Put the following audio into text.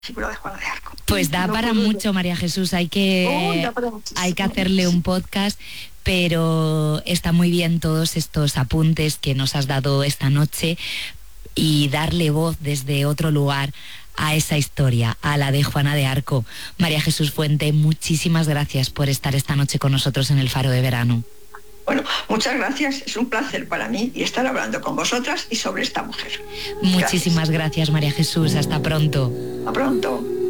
figura de Juana de Arco. Pues da No para puedo- mucho, María Jesús, hay da que para muchísimo. hacerle un podcast, pero está muy bien todos estos apuntes que nos has dado esta noche y darle voz desde otro lugar a esa historia, a la de Juana de Arco. María Jesús Fuente, muchísimas gracias por estar esta noche con nosotros en el Faro de Verano. Bueno, muchas gracias, es un placer para mí y estar hablando con vosotras y sobre esta mujer. Muchísimas gracias, María Jesús, hasta pronto. A pronto.